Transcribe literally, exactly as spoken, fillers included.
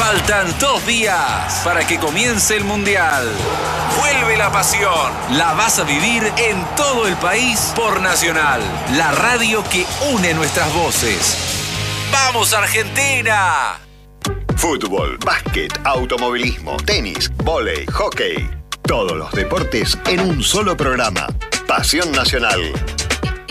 Faltan dos días para que comience el Mundial. Vuelve la pasión. La vas a vivir en todo el país por Nacional, la radio que une nuestras voces. ¡Vamos, Argentina! Fútbol, básquet, automovilismo, tenis, vóley, hockey. Todos los deportes en un solo programa. Pasión Nacional.